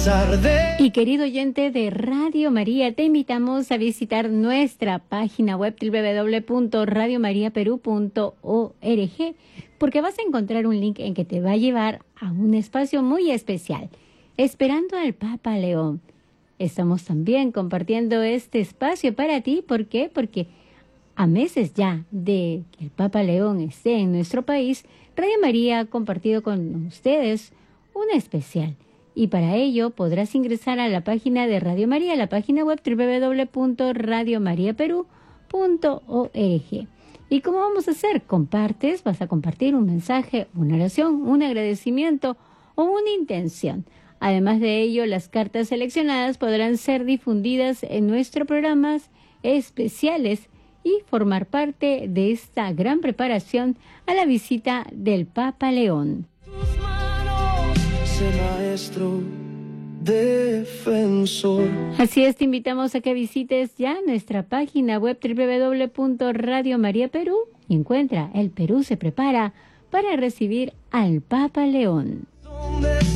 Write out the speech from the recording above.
pesar de... Y querido oyente de Radio María, te invitamos a visitar nuestra página web www.radiomariaperú.org, porque vas a encontrar un link en que te va a llevar a un espacio muy especial, esperando al Papa León. Estamos también compartiendo este espacio para ti. ¿Por qué? Porque a meses ya de que el Papa León esté en nuestro país, Radio María ha compartido con ustedes un especial. Y para ello podrás ingresar a la página de Radio María, la página web www.radiomariaperú.org. ¿Y cómo vamos a hacer? Vas a compartir un mensaje, una oración, un agradecimiento o una intención. Además de ello, las cartas seleccionadas podrán ser difundidas en nuestros programas especiales y formar parte de esta gran preparación a la visita del Papa León. Maestro defensor. Así es, te invitamos a que visites ya nuestra página web www.radiomariaperú y encuentra El Perú se prepara para recibir al Papa León.